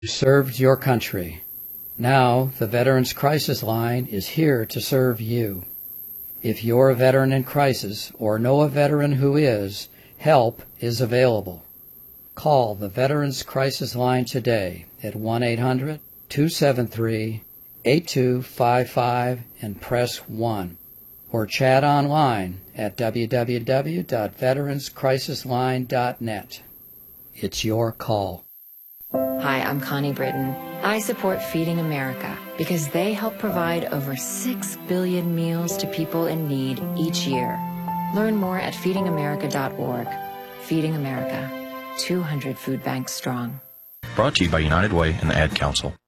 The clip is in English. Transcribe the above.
You served your country. Now, the Veterans Crisis Line is here to serve you. If you're a veteran in crisis or know a veteran who is, help is available. Call the Veterans Crisis Line today at 1-800-273-8255 and press 1. Or chat online at www.veteranscrisisline.net. It's your call. Hi, I'm Connie Britton. I support Feeding America because they help provide over 6 billion meals to people in need each year. Learn more at feedingamerica.org. Feeding America, 200 food banks strong. Brought to you by United Way and the Ad Council.